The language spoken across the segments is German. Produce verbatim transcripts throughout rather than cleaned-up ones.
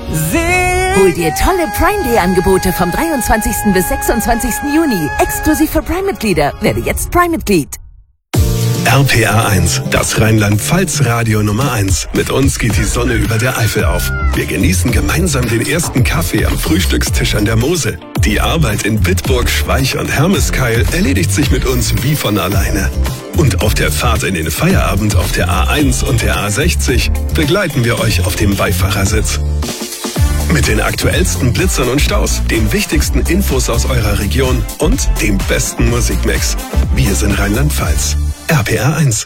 Sing. Hol dir tolle Prime Day Angebote vom dreiundzwanzigsten bis sechsundzwanzigsten Juni. Exklusiv für Prime-Mitglieder. Werde jetzt Prime-Mitglied. R P R eins, das Rheinland-Pfalz-Radio Nummer eins. Mit uns geht die Sonne über der Eifel auf. Wir genießen gemeinsam den ersten Kaffee am Frühstückstisch an der Mosel. Die Arbeit in Bitburg, Schweich und Hermeskeil erledigt sich mit uns wie von alleine. Und auf der Fahrt in den Feierabend auf der A eins und der A sechzig begleiten wir euch auf dem Beifahrersitz. Mit den aktuellsten Blitzern und Staus, den wichtigsten Infos aus eurer Region und dem besten Musikmix. Wir sind Rheinland-Pfalz. R P R eins.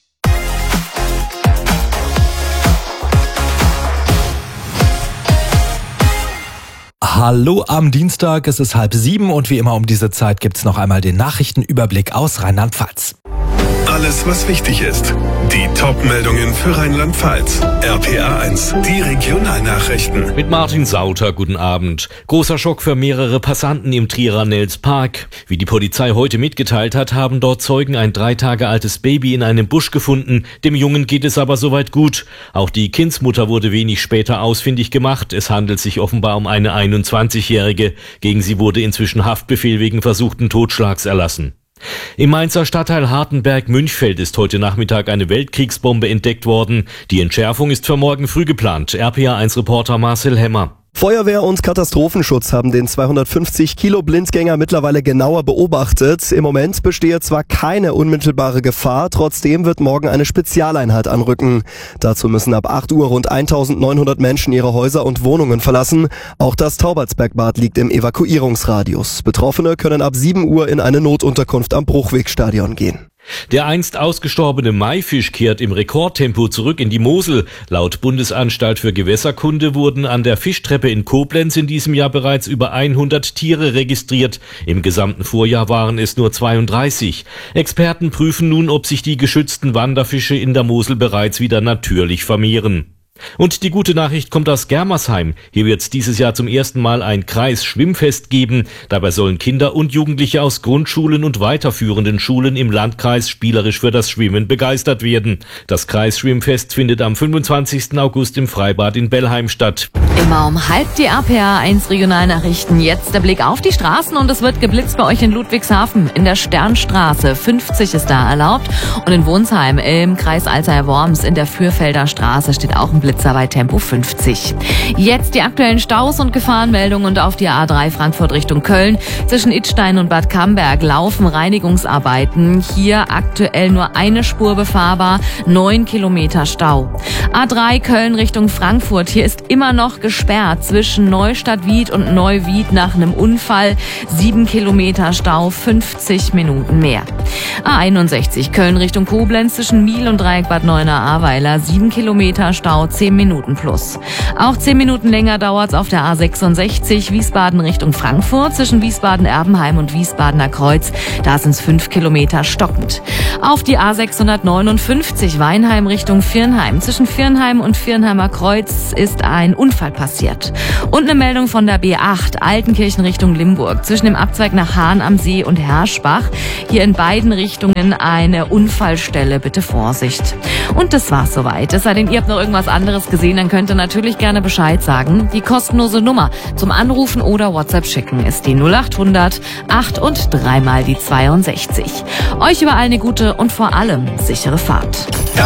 Hallo am Dienstag, es ist halb sieben und wie immer um diese Zeit gibt's noch einmal den Nachrichtenüberblick aus Rheinland-Pfalz. Alles, was wichtig ist. Die Top-Meldungen für Rheinland-Pfalz. R P R eins, die Regionalnachrichten. Mit Martin Sauter, guten Abend. Großer Schock für mehrere Passanten im Trierer Nels Park. Wie die Polizei heute mitgeteilt hat, haben dort Zeugen ein drei Tage altes Baby in einem Busch gefunden. Dem Jungen geht es aber soweit gut. Auch die Kindsmutter wurde wenig später ausfindig gemacht. Es handelt sich offenbar um eine einundzwanzigjährige. Gegen sie wurde inzwischen Haftbefehl wegen versuchten Totschlags erlassen. Im Mainzer Stadtteil Hartenberg-Münchfeld ist heute Nachmittag eine Weltkriegsbombe entdeckt worden. Die Entschärfung ist für morgen früh geplant. R P R eins Reporter Marcel Hemmer. Feuerwehr und Katastrophenschutz haben den zweihundertfünfzig Kilo Blindgänger mittlerweile genauer beobachtet. Im Moment bestehe zwar keine unmittelbare Gefahr, trotzdem wird morgen eine Spezialeinheit anrücken. Dazu müssen ab acht Uhr rund eintausendneunhundert Menschen ihre Häuser und Wohnungen verlassen. Auch das Taubertsbergbad liegt im Evakuierungsradius. Betroffene können ab sieben Uhr in eine Notunterkunft am Bruchwegstadion gehen. Der einst ausgestorbene Maifisch kehrt im Rekordtempo zurück in die Mosel. Laut Bundesanstalt für Gewässerkunde wurden an der Fischtreppe in Koblenz in diesem Jahr bereits über hundert Tiere registriert. Im gesamten Vorjahr waren es nur zweiunddreißig. Experten prüfen nun, ob sich die geschützten Wanderfische in der Mosel bereits wieder natürlich vermehren. Und die gute Nachricht kommt aus Germersheim. Hier wird es dieses Jahr zum ersten Mal ein Kreisschwimmfest geben. Dabei sollen Kinder und Jugendliche aus Grundschulen und weiterführenden Schulen im Landkreis spielerisch für das Schwimmen begeistert werden. Das Kreisschwimmfest findet am fünfundzwanzigsten August im Freibad in Bellheim statt. Immer um halb die R P R eins Regionalnachrichten. Jetzt der Blick auf die Straßen und es wird geblitzt bei euch in Ludwigshafen. In der Sternstraße fünfzig ist da erlaubt und in Wonsheim im Kreis Alzey-Worms in der Fürfelder Straße steht auch ein Blitzer bei Tempo fünfzig. Jetzt die aktuellen Staus und Gefahrenmeldungen und auf die A drei Frankfurt Richtung Köln. Zwischen Idstein und Bad Camberg laufen Reinigungsarbeiten. Hier aktuell nur eine Spur befahrbar, neun Kilometer Stau. A drei Köln Richtung Frankfurt. Hier ist immer noch gesperrt zwischen Neustadt-Wied und Neuwied nach einem Unfall. sieben Kilometer Stau, fünfzig Minuten mehr. A einundsechzig Köln Richtung Koblenz zwischen Miel und Dreieck Bad Neuenahr-Ahrweiler. sieben Kilometer Stau, zehn Minuten plus. Auch zehn Minuten länger dauert's auf der A sechsundsechzig Wiesbaden Richtung Frankfurt zwischen Wiesbaden-Erbenheim und Wiesbadener Kreuz. Da sind's fünf Kilometer stockend. Auf die A sechshundertneunundfünfzig Weinheim Richtung Viernheim. Zwischen Viernheim und Viernheimer Kreuz ist ein Unfall passiert. Und eine Meldung von der B acht Altenkirchen Richtung Limburg. Zwischen dem Abzweig nach Hahn am See und Herschbach. Hier in beiden Richtungen eine Unfallstelle. Bitte Vorsicht. Und das war's soweit. Es sei denn, ihr habt noch irgendwas anderes gesehen, dann könnt ihr natürlich gerne Bescheid sagen. Die kostenlose Nummer zum Anrufen oder WhatsApp schicken ist die null acht hundert acht und dreimal die zweiundsechzig. Euch überall eine gute und vor allem sichere Fahrt.